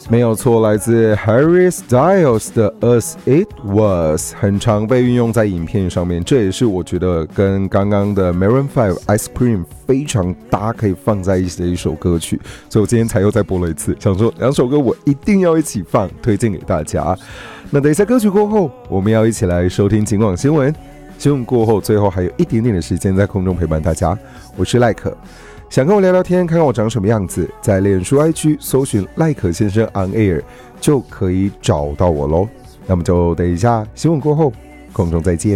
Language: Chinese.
没有错，来自 Harry Styles 的 As It Was 很常被运用在影片上面，这也是我觉得跟刚刚的 Maroon 5 Ice Cream 非常搭，可以放在一起的一首歌曲，所以我今天才又再播了一次，想说两首歌我一定要一起放，推荐给大家。那等一下歌曲过后，我们要一起来收听警广新闻，新闻过后最后还有一点点的时间在空中陪伴大家，我是赖可。想跟我聊聊天，看看我长什么样子，在脸书 IG 搜寻赖可先生 on air 就可以找到我咯。那么就等一下新闻过后空中再见。